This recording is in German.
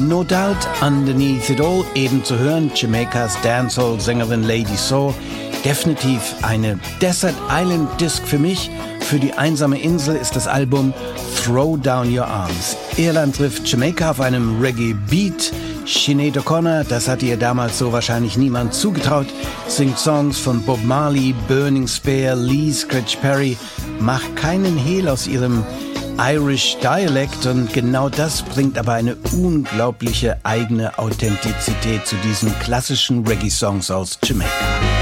No Doubt, Underneath It All, eben zu hören, Jamaikas Dancehall-Sängerin Lady Soul. Definitiv eine Desert Island Disc für mich. Für die einsame Insel ist das Album Throw Down Your Arms. Irland trifft Jamaika auf einem Reggae-Beat. Sinead O'Connor, das hatte ihr damals so wahrscheinlich niemand zugetraut, singt Songs von Bob Marley, Burning Spear, Lee Scratch Perry, macht keinen Hehl aus ihrem Irish Dialect und genau das bringt aber eine unglaubliche eigene Authentizität zu diesen klassischen Reggae-Songs aus Jamaika.